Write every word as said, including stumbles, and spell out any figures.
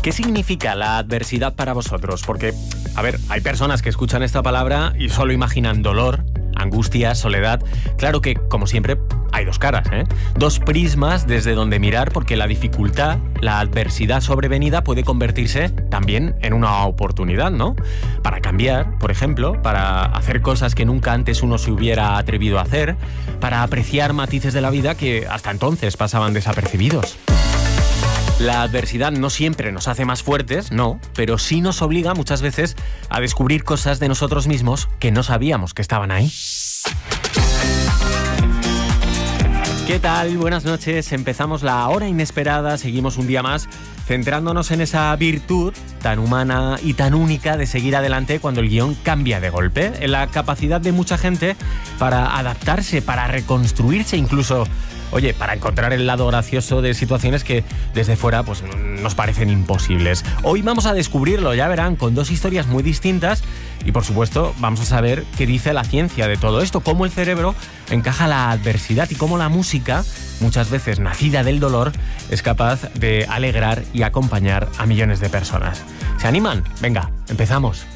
¿Qué significa la adversidad para vosotros? Porque, a ver, hay personas que escuchan esta palabra y solo imaginan dolor, angustia, soledad. Claro que, como siempre, hay dos caras, ¿eh? Dos prismas desde donde mirar, porque la dificultad, la adversidad sobrevenida puede convertirse también en una oportunidad, ¿no? Para cambiar, por ejemplo, para hacer cosas que nunca antes uno se hubiera atrevido a hacer, para apreciar matices de la vida que hasta entonces pasaban desapercibidos. La adversidad no siempre nos hace más fuertes, no, pero sí nos obliga muchas veces a descubrir cosas de nosotros mismos que no sabíamos que estaban ahí. ¿Qué tal? Buenas noches. Empezamos la hora inesperada, seguimos un día más centrándonos en esa virtud tan humana y tan única de seguir adelante cuando el guión cambia de golpe, en la capacidad de mucha gente para adaptarse, para reconstruirse, incluso, oye, para encontrar el lado gracioso de situaciones que desde fuera pues, nos parecen imposibles. Hoy vamos a descubrirlo, ya verán, con dos historias muy distintas y, por supuesto, vamos a saber qué dice la ciencia de todo esto, cómo el cerebro encaja la adversidad y cómo la música, muchas veces nacida del dolor, es capaz de alegrar y acompañar a millones de personas. ¿Se animan? Venga, empezamos.